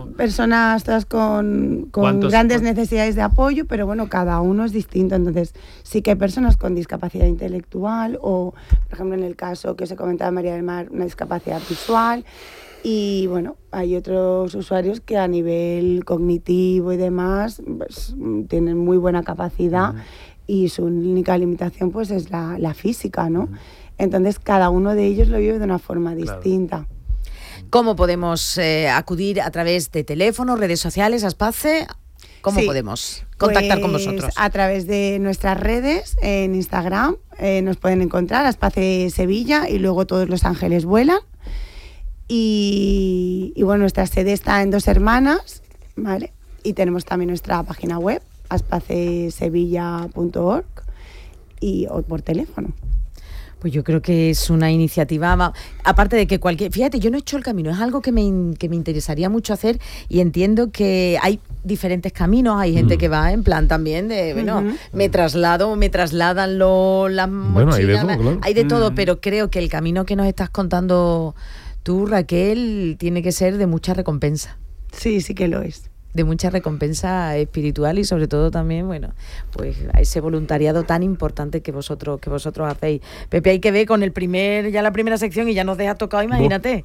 personas todas con grandes necesidades de apoyo, pero bueno, cada uno es distinto. Entonces, sí que hay personas con discapacidad intelectual o, por ejemplo, en el caso que os he comentado, María del Mar, una discapacidad visual. Y bueno, hay otros usuarios que a nivel cognitivo y demás pues, tienen muy buena capacidad y su única limitación pues es la física, ¿no? Entonces cada uno de ellos lo vive de una forma distinta. ¿Cómo podemos acudir a través de teléfono, redes sociales, Aspace? ¿Cómo podemos contactar con vosotros? A través de nuestras redes, en Instagram, nos pueden encontrar, Aspace Sevilla, y luego Todos los Ángeles Vuelan. Y bueno, nuestra sede está en Dos Hermanas, ¿vale? Y tenemos también nuestra página web, aspacesevilla.org, o por teléfono. Pues yo creo que es una iniciativa, aparte de que fíjate, yo no he hecho el camino, es algo que me interesaría mucho hacer, y entiendo que hay diferentes caminos, hay gente que va en plan también de, me trasladan las mochilas, hay de todo, claro. Hay de todo, pero creo que el camino que nos estás contando tú, Raquel, tiene que ser de mucha recompensa. Sí, sí que lo es. De mucha recompensa espiritual y sobre todo también, bueno, pues a ese voluntariado tan importante que vosotros hacéis. Pepe, hay que ver con la primera sección y ya nos deja tocado, imagínate.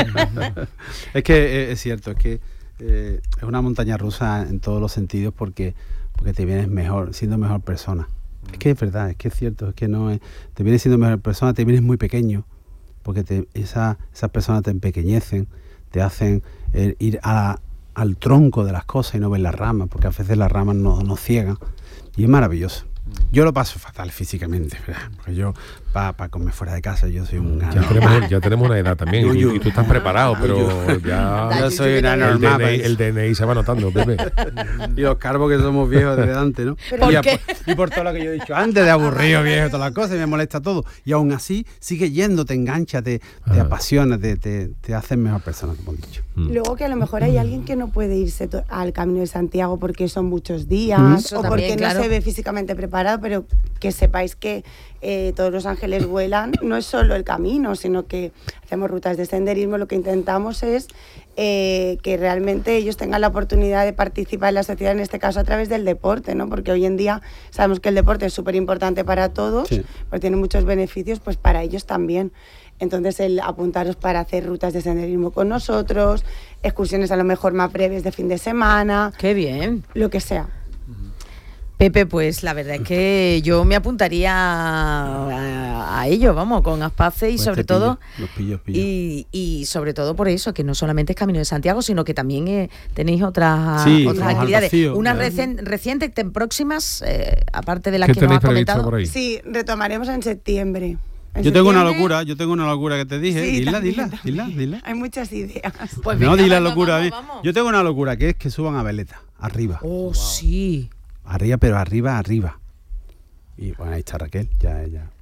Es que es cierto, es que es una montaña rusa en todos los sentidos porque te vienes mejor, siendo mejor persona. Es que es verdad, es que es cierto, es que no es, te vienes siendo mejor persona, te vienes muy pequeño, porque esas personas te empequeñecen, te hacen ir al tronco de las cosas y no ver las ramas, porque a veces las ramas nos ciegan, y es maravilloso. Yo lo paso fatal físicamente, ¿verdad? Porque yo, para comer fuera de casa, yo soy un ya tenemos una edad también, y tú estás preparado, pero ya... Yo soy una normal. El DNI se va notando, Pepe. Y los carbos que somos viejos desde antes, ¿no? ¿Por qué? Y por todo lo que yo he dicho antes, de aburrido, viejo, todas las cosas, y me molesta todo. Y aún así, sigue yendo, te engancha, te apasiona, te hace mejor persona, como he dicho. Luego que a lo mejor hay alguien que no puede irse al Camino de Santiago porque son muchos días, o porque no se ve físicamente preparado, pero que sepáis que Todos los Ángeles Vuelan no es solo el camino, sino que hacemos rutas de senderismo. Lo que intentamos es que realmente ellos tengan la oportunidad de participar en la sociedad, en este caso a través del deporte, ¿no? Porque hoy en día sabemos que el deporte es súper importante para todos, porque tiene muchos beneficios, pues para ellos también. Entonces el apuntaros para hacer rutas de senderismo con nosotros, excursiones a lo mejor más breves de fin de semana. ¡Qué bien! Lo que sea. Pepe, pues la verdad es que yo me apuntaría a ello, vamos, con Aspace, y pues sobre todo pillo. Y sobre todo por eso, que no solamente es Camino de Santiago, sino que también tenéis otras actividades, unas recientes, próximas, aparte de las que nos has comentado. Sí, retomaremos en septiembre. Yo tengo una locura que te dije. Sí, dila. Hay muchas ideas. Pues no, di la locura. Vamos. Yo tengo una locura, que es que suban a veleta, arriba. Oh, wow. Sí. Arriba, pero arriba. Y bueno, ahí está Raquel, ya.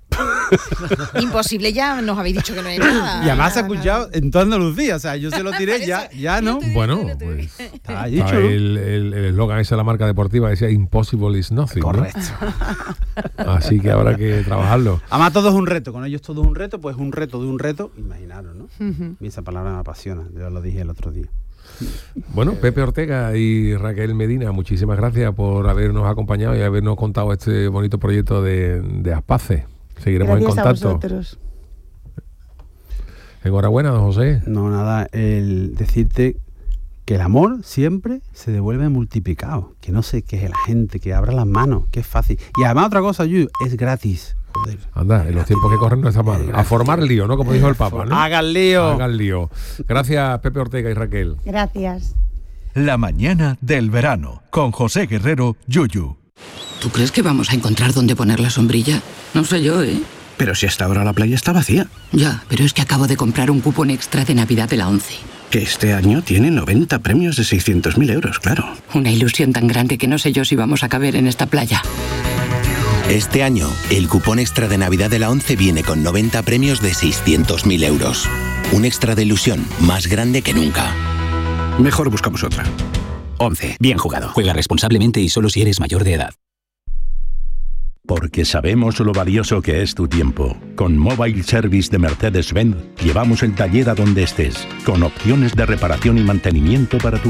Imposible, ya nos habéis dicho que no hay nada. Y además se ha escuchado en toda Andalucía, o sea, yo se lo tiré, ya no. Bueno, pues está dicho, ¿no? El eslogan ese de la marca deportiva decía Impossible is nothing. Correcto. ¿No? Así que habrá que trabajarlo. Además todo es un reto, con ellos todo es un reto, pues un reto de un reto, imaginaros, ¿no? Y esa palabra me apasiona, yo lo dije el otro día. Bueno, Pepe Ortega y Raquel Medina, muchísimas gracias por habernos acompañado y habernos contado este bonito proyecto de Aspace. Seguiremos en contacto. Gracias a vosotros. Enhorabuena, don José. No, nada, el decirte que el amor siempre se devuelve multiplicado, que no sé qué es la gente, que abra las manos, que es fácil. Y además otra cosa, Yuyu, es gratis. Joder. Anda, en los tiempos que corren no está mal. A formar lío, ¿no? Como dijo el Papa, ¿no? Hagan lío. Gracias, Pepe Ortega y Raquel. Gracias. La mañana del verano, con José Guerrero, Yuyu. ¿Tú crees que vamos a encontrar dónde poner la sombrilla? No sé yo, ¿eh? Pero si hasta ahora la playa está vacía. Ya, pero es que acabo de comprar un cupón extra de Navidad de la ONCE. Que este año tiene 90 premios de 600.000 euros, claro. Una ilusión tan grande que no sé yo si vamos a caber en esta playa. Este año, el cupón extra de Navidad de la ONCE viene con 90 premios de 600.000 euros. Un extra de ilusión más grande que nunca. Mejor buscamos otra. ONCE, bien jugado. Juega responsablemente y solo si eres mayor de edad. Porque sabemos lo valioso que es tu tiempo. Con Mobile Service de Mercedes-Benz llevamos el taller a donde estés, con opciones de reparación y mantenimiento para tu